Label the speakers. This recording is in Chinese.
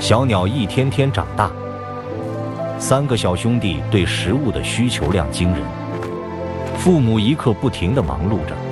Speaker 1: 小鸟一天天长大，三个小兄弟对食物的需求量惊人，父母一刻不停地忙碌着。